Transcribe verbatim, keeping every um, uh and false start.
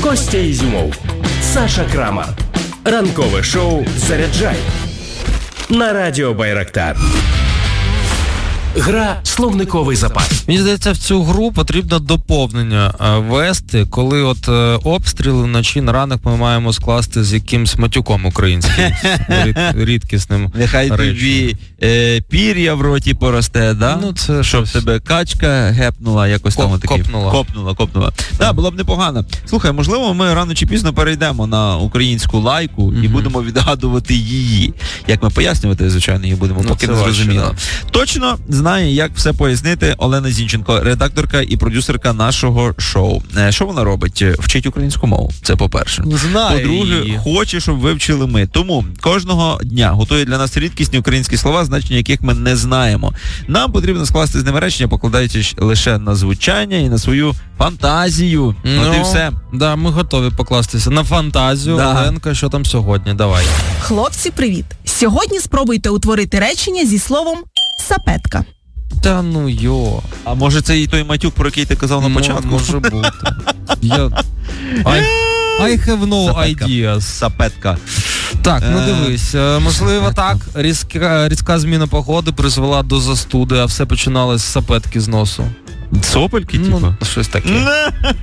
Костя Ізюмов, Саша Крамар. Ранкове шоу «Заряджай» на радіо Байрактар. Гра «Словниковий запас». Мені здається, в цю гру потрібно доповнення а, ввести, коли от е, обстріли вночі на ранок ми маємо скласти з якимсь матюком українським, рід, рідкісним. Нехай тобі е, пір'я в роті поросте, да? Ну, це щоб щось. тебе качка гепнула, якось Коп, там такі. копнула. Копнула, копнула. Так, да, було б непогано. Слухай, можливо, ми рано чи пізно перейдемо на українську лайку mm-hmm. і будемо відгадувати її. Як ми пояснювати, звичайно, її будемо, ну, поки не зрозуміло. Да. Точно знає, як все пояснити Олена Зінченко, редакторка і продюсерка нашого шоу. Що вона робить? Вчить українську мову. Це по-перше. Знає. По-друге, її. хоче, щоб вивчили ми. Тому кожного дня готує для нас рідкісні українські слова, значення яких ми не знаємо. Нам потрібно скласти з ними речення, покладаючись лише на звучання і на свою фантазію. Ну, от і все. Да, ми готові покластися на фантазію. Да. Оленка, що там сьогодні? Давай. Хлопці, привіт! Сьогодні спробуйте утворити речення зі словом «сапетка». Та ну йо. А може це і той матюк, про який ти казав на М- початку? Може бути. Я... I... I have no Сапетка. ideas. Сапетка. Так, ну Е, дивись, е, можливо так, різка, різка зміна погоди призвела до застуди, а все починалось з сапетки з носу. Сопельки, типу? Ну, щось таке.